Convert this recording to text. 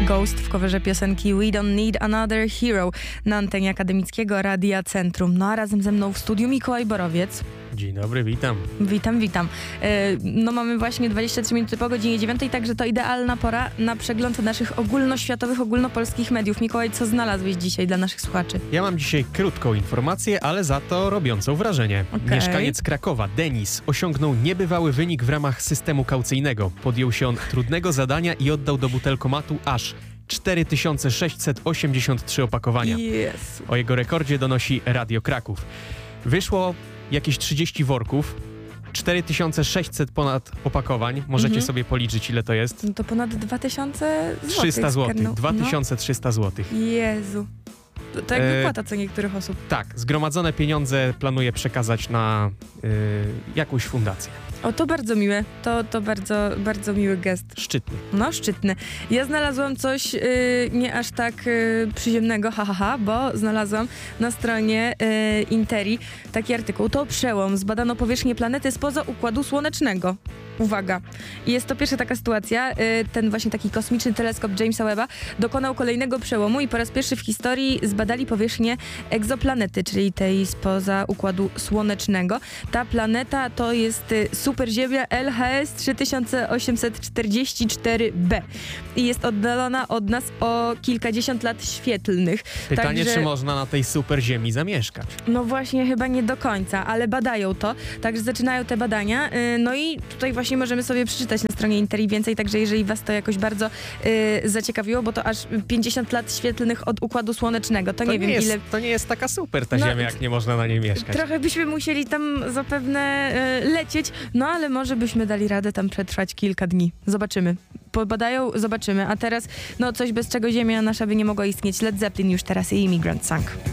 Ghost w coverze piosenki We Don't Need Another Hero na antenie Akademickiego Radia Centrum. No a razem ze mną w studiu Mikołaj Borowiec. Dzień dobry, witam. Witam. No mamy właśnie 23 minuty po godzinie 9, także to idealna pora na przegląd naszych ogólnoświatowych, ogólnopolskich mediów. Mikołaj, co znalazłeś dzisiaj dla naszych słuchaczy? Ja mam dzisiaj krótką informację, ale za to robiącą wrażenie. Okay. Mieszkaniec Krakowa, Denis, osiągnął niebywały wynik w ramach systemu kaucyjnego. Podjął się on trudnego zadania i oddał do butelkomatu aż 4683 opakowania. Jezu. O jego rekordzie donosi Radio Kraków. Wyszło jakieś 30 worków, 4600 ponad opakowań. Możecie sobie policzyć, ile to jest. No to ponad 2000 zł. 300 zł, 2300 zł. Jezu. To jak wypłata co niektórych osób. Tak, zgromadzone pieniądze planuję przekazać na jakąś fundację. O, to bardzo miłe. To bardzo, bardzo miły gest. Szczytny. No, szczytny. Ja znalazłam coś nie aż tak przyziemnego, bo znalazłam na stronie Interi taki artykuł. To przełom. Zbadano powierzchnię planety spoza Układu Słonecznego. Uwaga. I jest to pierwsza taka sytuacja. Ten właśnie taki kosmiczny teleskop Jamesa Webba dokonał kolejnego przełomu i po raz pierwszy w historii zbadali powierzchnię egzoplanety, czyli tej spoza Układu Słonecznego. Ta planeta to jest superziemia LHS 3844b i jest oddalona od nas o kilkadziesiąt lat świetlnych. Pytanie, czy można na tej superziemi zamieszkać? No właśnie, chyba nie do końca, ale badają to, także zaczynają te badania. No i tutaj właśnie możemy sobie przeczytać na stronie Interi więcej, także jeżeli was to jakoś bardzo zaciekawiło, bo to aż 50 lat świetlnych od Układu Słonecznego. To nie wiem, ile... To nie jest taka super ta Ziemia, jak nie można na niej mieszkać. Trochę byśmy musieli tam zapewne lecieć, no ale może byśmy dali radę tam przetrwać kilka dni. Zobaczymy. Pobadają, zobaczymy. A teraz, no coś bez czego Ziemia nasza by nie mogła istnieć. Led Zeppelin już teraz i Immigrant Song.